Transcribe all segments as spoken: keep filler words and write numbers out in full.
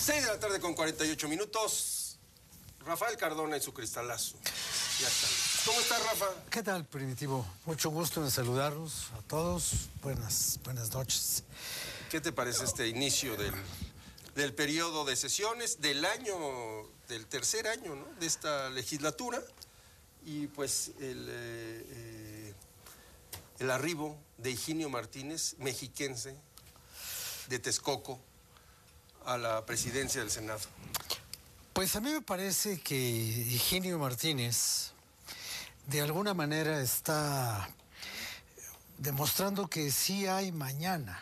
seis de la tarde con cuarenta y ocho minutos. Rafael Cardona y su cristalazo. Ya está. ¿Cómo está, Rafa? ¿Qué tal, Primitivo? Mucho gusto en saludarlos a todos. Buenas, buenas noches. ¿Qué te parece este inicio del, del periodo de sesiones, del año, del tercer año, ¿no?, de esta legislatura? Y pues el, eh, eh, el arribo de Higinio Martínez, mexiquense, de Texcoco, a la presidencia del Senado. Pues a mí me parece que Higinio Martínez de alguna manera está demostrando que sí hay mañana,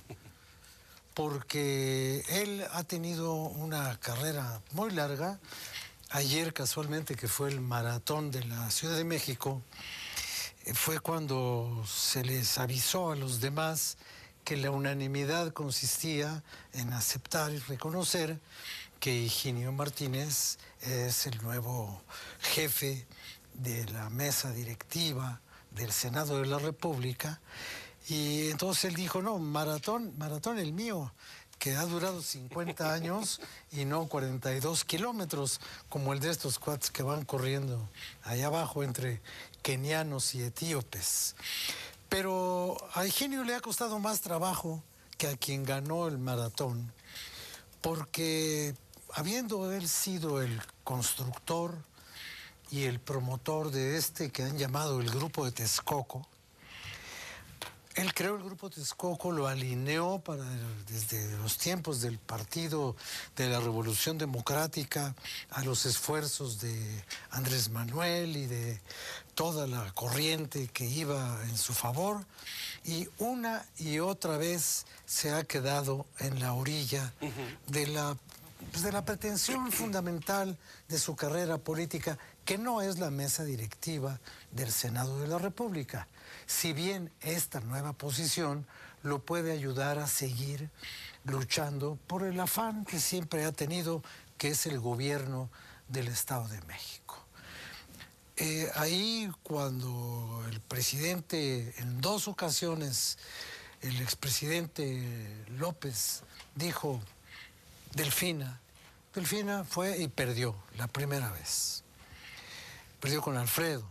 porque él ha tenido una carrera muy larga. Ayer, casualmente, que fue el maratón de la Ciudad de México, fue cuando se les avisó a los demás que la unanimidad consistía en aceptar y reconocer que Higinio Martínez es el nuevo jefe de la mesa directiva del Senado de la República. Y entonces él dijo, no, maratón, maratón el mío, que ha durado cincuenta años y no cuarenta y dos kilómetros, como el de estos cuates que van corriendo allá abajo entre kenianos y etíopes. Pero a Higinio le ha costado más trabajo que a quien ganó el maratón, porque habiendo él sido el constructor y el promotor de este que han llamado el Grupo de Texcoco, él creó el Grupo Texcoco, lo alineó para, desde los tiempos del Partido de la Revolución Democrática a los esfuerzos de Andrés Manuel y de toda la corriente que iba en su favor, y una y otra vez se ha quedado en la orilla uh-huh. de la, pues de la pretensión fundamental de su carrera política, que no es la mesa directiva del Senado de la República. Si bien esta nueva posición lo puede ayudar a seguir luchando por el afán que siempre ha tenido, que es el gobierno del Estado de México. Eh, ahí cuando el presidente, en dos ocasiones, el expresidente López dijo Delfina, Delfina fue y perdió la primera vez. Perdió con Alfredo.